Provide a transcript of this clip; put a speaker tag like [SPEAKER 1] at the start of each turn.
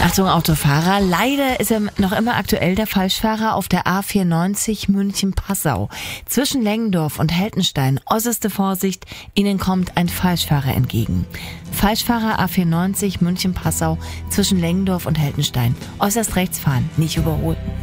[SPEAKER 1] Achtung, Autofahrer, leider ist er noch immer aktuell, der Falschfahrer auf der A94 München-Passau. Zwischen Lengendorf und Heltenstein, äußerste Vorsicht, Ihnen kommt ein Falschfahrer entgegen. Falschfahrer A94 München-Passau zwischen Lengendorf und Heltenstein. Äußerst rechts fahren, nicht überholen.